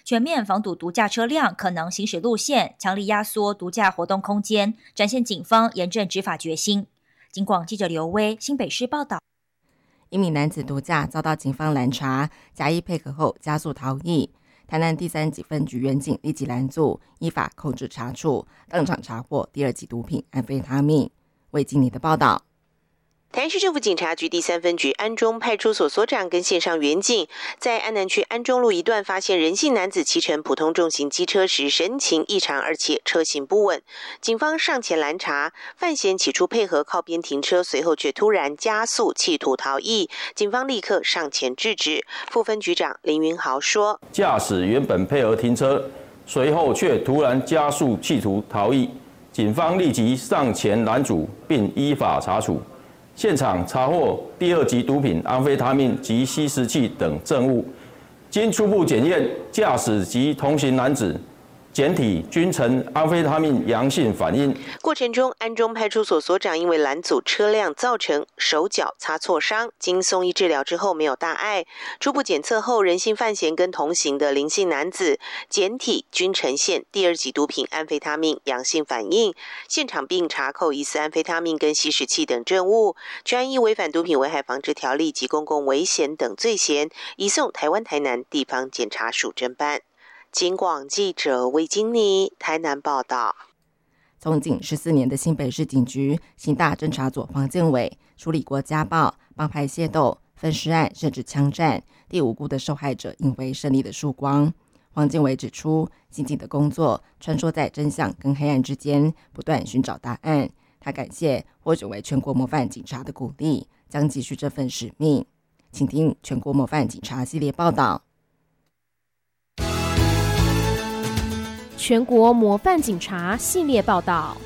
全面防堵毒驾车辆可能行驶路线，强力压缩毒驾活动空间，展现警方严正执法决心。警广记者刘威新北市报道。 一名男子毒驾遭到警方拦查，加以配合后加速逃逸。台南第3级分局员警立即拦阻，依法控制查处，当场查获第2级毒品安非他命。魏经理的报道。 台南市政府警察局第3分局安中派出所所长跟线上员警在安南区安中路一段发现人姓男子骑乘普通重型机车时神情异常，而且车行不稳。警方上前拦查，犯嫌起初配合靠边停车，随后却突然加速企图逃逸，警方立刻上前制止。副分局长林云豪说： 驾驶原本配合停车，随后却突然加速企图逃逸，警方立即上前拦阻，并依法查处。现场查获第2级毒品安非他命及吸食器等证物，经初步检验，驾驶及同行男子检体均呈安非他命阳性反应。 过程中，安中派出所所长因为拦阻车辆造成手脚擦挫伤，经送医治疗之后没有大碍。初步检测后，人姓犯嫌跟同行的林姓男子检体均呈现第2级毒品安非他命阳性反应。现场并查扣疑似安非他命跟吸食器等证物，全依违反毒品危害防治条例及公共危险等罪嫌，移送台湾台南地方检察署侦办。警广记者魏金妮台南报道。 从警14年的新北市警局刑大侦查组黄建伟处理过家暴、帮派械斗、分尸案甚至枪战，替无辜的受害者引回胜利的曙光。黄建伟指出，刑警的工作穿梭在真相跟黑暗之间，不断寻找答案。他感谢获选为全国模范警察的鼓励，将继续这份使命。请听全国模范警察系列报道。 全国模范警察系列报道。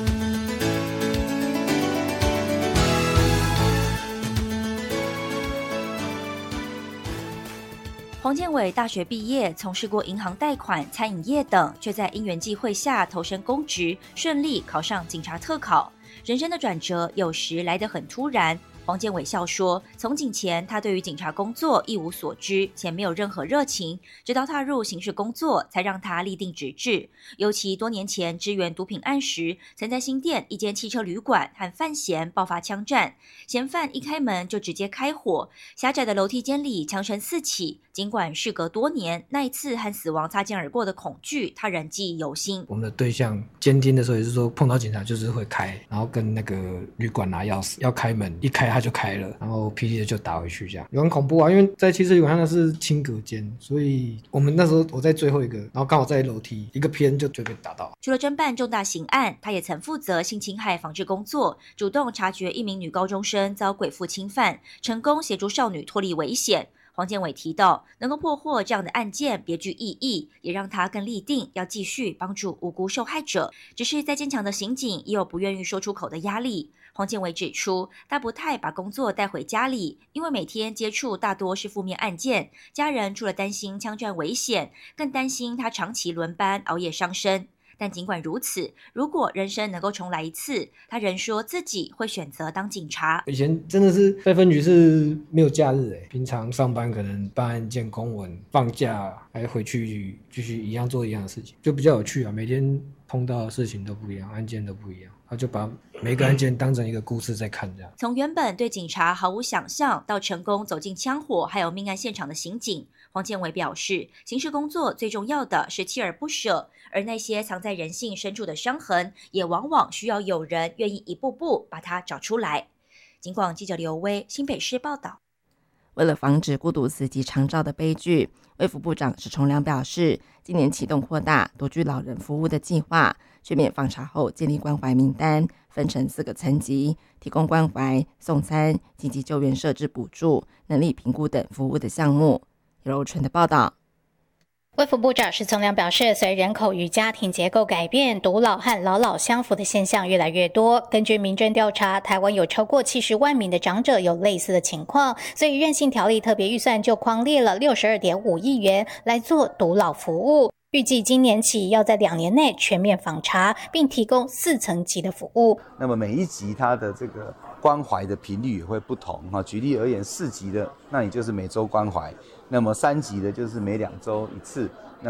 黄建伟大学毕业，从事过银行贷款、餐饮业等，却在因缘际会下投身公职，顺利考上警察特考。人生的转折有时来得很突然。黄建伟笑说，从警前他对于警察工作一无所知，且没有任何热情，直到踏入刑事工作才让他立定志志。尤其多年前支援毒品案时，曾在新店一间汽车旅馆和犯嫌爆发枪战，嫌犯一开门就直接开火，狭窄的楼梯间里枪声四起。尽管事隔多年，那一次和死亡擦肩而过的恐惧他仍记忆犹新。 我们的对象监听的时候也是说，碰到警察就是会开，然后跟那个旅馆拿钥匙要开门，一开他就开了，然后霹雳的就打回去，这样有很恐怖啊！因为在汽车旅馆那是轻隔间，所以我们那时候我在最后一个，然后刚好在楼梯一个偏就被打到。 除了侦办重大刑案，他也曾负责性侵害防治工作，主动察觉一名女高中生遭鬼父侵犯，成功协助少女脱离危险。黄建伟提到，能够破获这样的案件别具意义，也让他更立定要继续帮助无辜受害者。只是再坚强的刑警也有不愿意说出口的压力。黄建伟指出，他不太把工作带回家里，因为每天接触大多是负面案件，家人除了担心枪战危险，更担心他长期轮班熬夜伤身。但尽管如此，如果人生能够重来一次，他仍说自己会选择当警察。 以前真的是在分局是没有假日平常上班可能办案件公文，放假还回去继续一样做一样的事情，就比较有趣啊。每天碰到的事情都不一样，案件都不一样，他就把每个案件当成一个故事在看这样。 从原本对警察毫无想象，到成功走进枪火还有命案现场的刑警，黄建伟表示，刑事工作最重要的是锲而不舍，而那些藏在人性深处的伤痕，也往往需要有人愿意一步步把它找出来。警广记者刘威新北市报道。 为了防止孤独死及长照的悲剧，卫福部长史崇良表示，今年启动扩大独居老人服务的计划，全面访查后建立关怀名单，分成4个层级，提供关怀、送餐、紧急救援设置补助、能力评估等服务的项目。由柔纯的报道。 卫福部长史崇良表示，随人口与家庭结构改变，独老和老老相扶的现象越来越多。根据民政调查，台湾有超过70万名的长者有类似的情况，所以韧性条例特别预算就匡列了62.5亿元来做独老服务。预计今年起要在2年内全面访查，并提供4层级的服务。 那么每一级它的这个关怀的频率也会不同。举例而言，4级的那你就是每周关怀，那么3级的就是每2周1次。